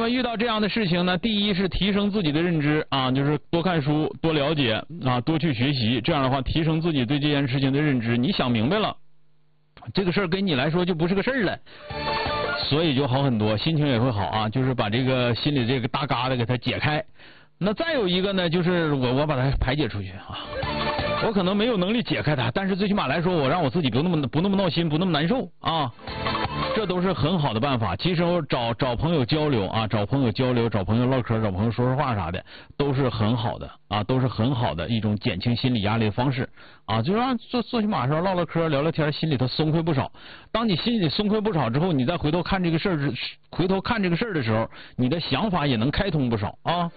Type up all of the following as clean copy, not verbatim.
遇到这样的事情呢，第一是提升自己的认知啊，就是多看书、多了解啊，多去学习，这样的话提升自己对这件事情的认知。你想明白了，这个事儿跟你来说就不是个事儿了，所以就好很多，心情也会好啊，就是把这个心里这个大疙瘩给它解开。那再有一个呢，就是我把它排解出去啊。我可能没有能力解开它，但是最起码来说，我让我自己不那么闹心，不那么难受啊，这都是很好的办法。其实我找朋友交流啊，找朋友交流，找朋友唠嗑，找朋友说说话啥的，都是很好的啊，都是很好的一种减轻心理压力的方式啊，就让最起码说唠唠嗑，聊聊天，心里头松快不少。当你心里松快不少之后，你再回头看这个事儿的时候，你的想法也能开通不少啊。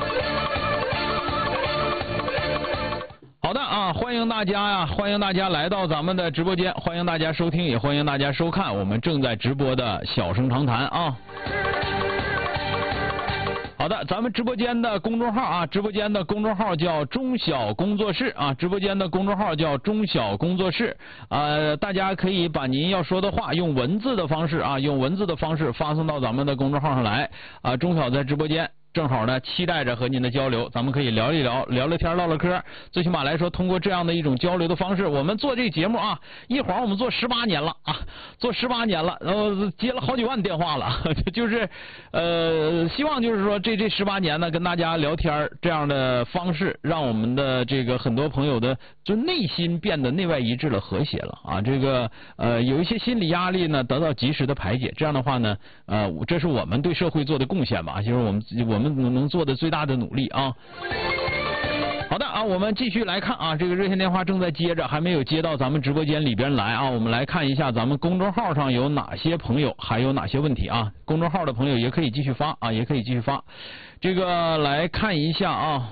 好的啊，欢迎大家呀，欢迎大家来到咱们的直播间，欢迎大家收听，也欢迎大家收看我们正在直播的小声长谈啊。好的，咱们直播间的公众号啊，直播间的公众号叫中小工作室啊，直播间的公众号叫中小工作室，大家可以把您要说的话用文字的方式啊，用文字的方式发送到咱们的公众号上来啊，中小在直播间。正好呢，期待着和您的交流，咱们可以聊一聊，聊聊天，唠唠嗑。最起码来说，通过这样的一种交流的方式，我们做这个节目啊，一晃我们做18年了啊，做18年了，然后接了好几万电话了，就是希望就是说这18年呢，跟大家聊天这样的方式，让我们的这个很多朋友的就内心变得内外一致了，和谐了啊，这个有一些心理压力呢得到及时的排解，这样的话呢，这是我们对社会做的贡献吧，就是我们能做的最大的努力啊。好的啊，我们继续来看啊，这个热线电话正在接着，还没有接到咱们直播间里边来啊。我们来看一下咱们公众号上有哪些朋友，还有哪些问题啊？公众号的朋友也可以继续发啊，也可以继续发。这个来看一下啊。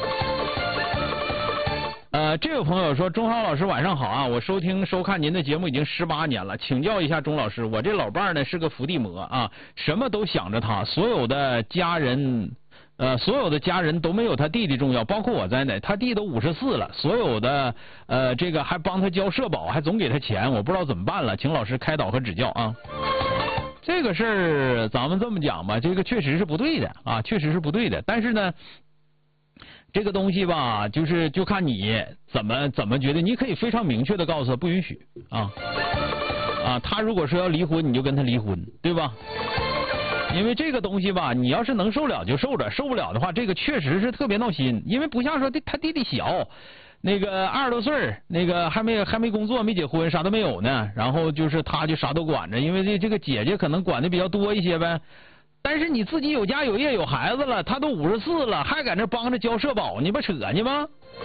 这位朋友说，钟浩老师晚上好啊，我收看您的节目已经18年了，请教一下钟老师，我这老伴儿呢是个伏地魔啊，什么都想着他，所有的家人都没有他弟弟重要，包括我在内，他弟都54了，所有的这个还帮他交社保，还总给他钱，我不知道怎么办了，请老师开导和指教啊。这个事儿咱们这么讲吧，这个确实是不对的啊，确实是不对的，但是呢。这个东西吧，就看你怎么觉得，你可以非常明确的告诉他不允许啊，他如果说要离婚，你就跟他离婚，对吧？因为这个东西吧，你要是能受了就受着，受不了的话，这个确实是特别闹心，因为不像说他弟弟小，那个20多岁，那个还没工作，没结婚，啥都没有呢，然后就是他就啥都管着，因为这个姐姐可能管的比较多一些呗。但是你自己有家有业有孩子了，他都54了，还搁那帮着交社保，你不扯呢吗？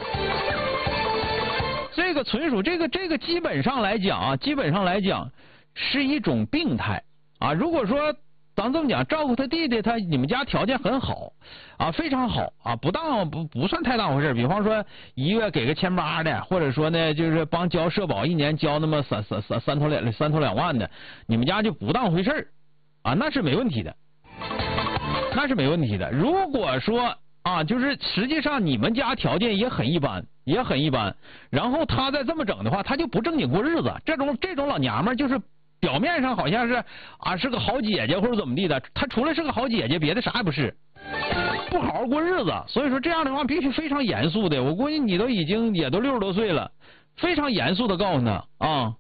这个纯属这个基本上来讲是一种病态啊。如果说咱这么讲，照顾他弟弟，你们家条件很好啊，非常好啊，不算太当回事。比方说1月给个1800的，或者说呢就是帮交社保，1年交那么三头2万的，你们家就不当回事啊，那是没问题的。那是没问题的。如果说啊，就是实际上你们家条件也很一般，然后他再这么整的话，他就不正经过日子。这种老娘们就是表面上好像是啊是个好姐姐或者怎么地的，她除了是个好姐姐，别的啥也不是，不好好过日子。所以说这样的话必须非常严肃的。我估计你也都60多岁了，非常严肃的告诉他啊。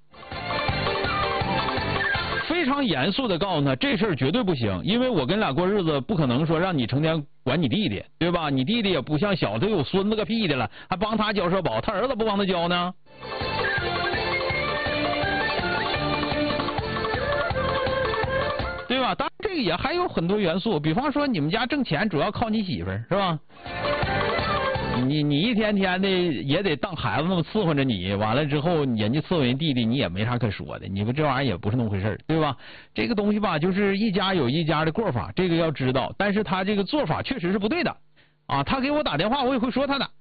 非常严肃的告诉他，这事儿绝对不行，因为我跟俩过日子，不可能说让你成天管你弟弟，对吧？你弟弟也不像小，他有孙子个屁的了，还帮他交社保，他儿子不帮他交呢？对吧？当然这个也还有很多元素，比方说你们家挣钱主要靠你媳妇儿，是吧？你一天天的也得当孩子那么伺候着你，完了之后人家伺候人弟弟，你也没啥可说的，你们这玩意儿也不是那么回事，对吧？这个东西吧，就是一家有一家的过法，这个要知道，但是他这个做法确实是不对的啊。他给我打电话，我也会说他的。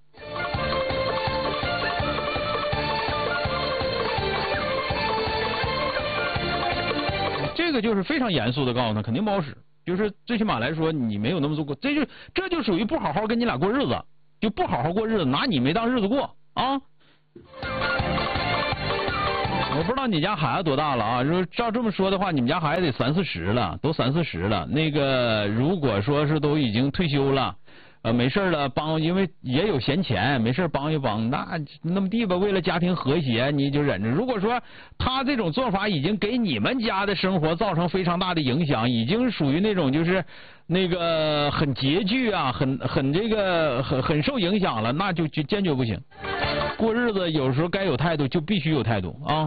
这个就是非常严肃的告诉他，肯定不好使，就是最起码来说你没有那么做过，这就属于不好好跟你俩过日子。就不好好过日子，拿你没当日子过啊！ 我不知道你家孩子多大了啊？如照这么说的话，你们家孩子得30-40了，都30-40了。那个如果说是都已经退休了，没事了帮，因为也有闲钱，没事帮一帮，那么地吧，为了家庭和谐，你就忍着。如果说他这种做法已经给你们家的生活造成非常大的影响，已经属于那种就是那个很拮据啊，很受影响了，那就坚决不行。过日子有时候该有态度就必须有态度啊。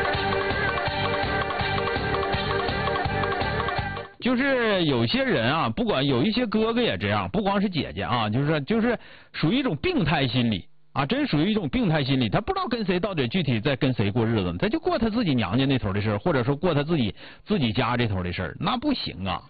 就是有些人啊，不管有一些哥哥也这样，不光是姐姐啊，就是属于一种病态心理啊，真属于一种病态心理。他不知道跟谁到底具体在跟谁过日子，他就过他自己娘家那头的事儿，或者说过他自己家这头的事儿，那不行啊。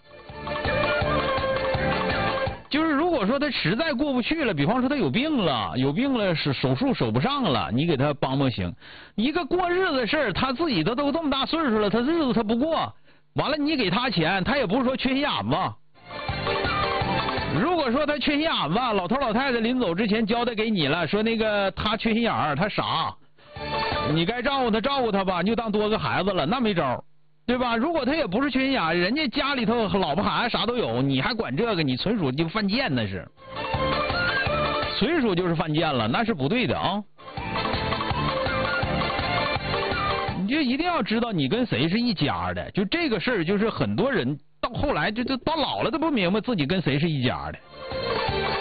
就是如果说他实在过不去了，比方说他有病了是手术手不上了，你给他帮行。一个过日子的事儿，他自己都这么大岁数了，他日子他不过。完了，你给他钱，他也不是说缺心眼子。如果说他缺心眼子，老头老太太临走之前交代给你了，说那个他缺心眼儿，他傻，你该照顾他吧，你就当多个孩子了，那没招，对吧？如果他也不是缺心眼儿，人家家里头老婆孩子啥都有，你还管这个，你纯属就犯贱，那是，纯属就是犯贱了，那是不对的啊。你就一定要知道你跟谁是一家的，就这个事儿，就是很多人到后来就到老了都不明白自己跟谁是一家的。